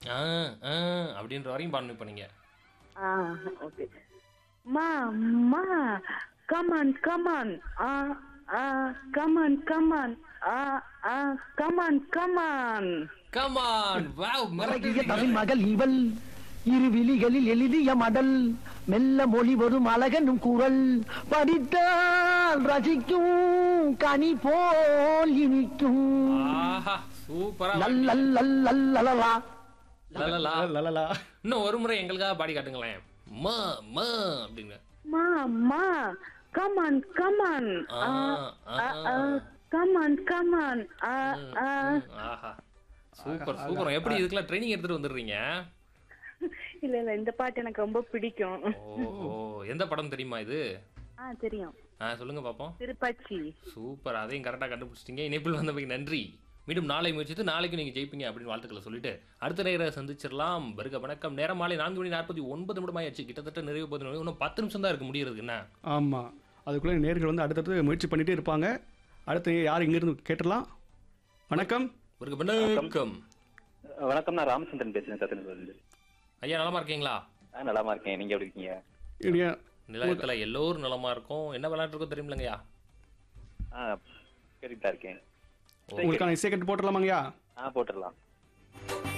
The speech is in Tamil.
ஆ, ஆ அப்படின்ற வரையும் பாடணும் இப்ப நீங்க. ஆ ஓகே. மா மா come on come on ah ah come on come on ah ah come on come on. Come on. Wow அழகிய தமிழ் மிரட்டிட்டீங்க. மகள் இவள் இரு விழிகளில் எழுதிய மடல் மெல்ல மொழி வரும் அழகனும் குரல் படித்தால் ரசிக்கும் கனி போல் இனிக்கும் ஆஹா சூப்பரா லல்லல்லல்லல்லலலா. லலலா. லலலா. இன்னும் ஒரு முறை எங்களுக்காக பாடி காட்டுங்களேன். மா மா அப்படிங்க. மா மா கமான் கமான் ஆ, ஆ ஆ. கமான் கமான் ஆ ஆ. ஆஹா சூப்பர் சூப்பர். எப்படி இதுக்கெல்லாம் ட்ரைனிங் எடுத்துட்டு வந்துடுறீங்க? இல்ல இல்ல இந்த பாட்டு எனக்கு ரொம்ப பிடிக்கும். ஓஹோ எந்த படம் தெரியுமா இது? தெரியும். சொல்லுங்க பாப்போம். திருப்பாச்சி. சூப்பர், அதையும் கரெக்டா கண்டுபிடிச்சிட்டீங்க. இணைப்பில் வந்தமைக்கு நன்றி. மீண்டும் நாளை முயற்சித்து நாளைக்கு நீங்க ஜெயிப்பீங்க அப்படின்னு வாழ்த்துக்களை சொல்லிட்டு அடுத்த நேர சந்திச்சிடலாம். வருக வணக்கம். நேரம் மாலை 4:49 ஆயிடுச்சு. கிட்டத்தட்ட நிறைவு போது இன்னும் 10 நிமிஷம் தான் இருக்கு முடியறதுக்கு. என்ன ஆமா, அதுக்குள்ள நேர்கள் வந்து அடுத்தடுத்து முயற்சி பண்ணிட்டே இருப்பாங்க. அடுத்து யார் இங்கிருந்து கேட்டுடலாம்? வணக்கம். வருக வணக்கம். வணக்கம், நான் ராமச்சந்திரன் பேசுறேன் சத்தியநல்லூர்ல. ஐயா நலமா இருக்கீங்களா? நலமா இருக்கேன், நீங்க எப்படி இருக்கீங்க? இனிய நிலையத்துல எல்லோரும் நலமா இருக்கும். என்ன விளையாட்டு இருக்கோ தெரியுமில்லங்கய்யா? கேட்டுட்டு தான் இருக்கேன். உங்களுக்கான இசை கட்டு போட்டுடலாமாங்கய்யா? போட்டுடலாம்.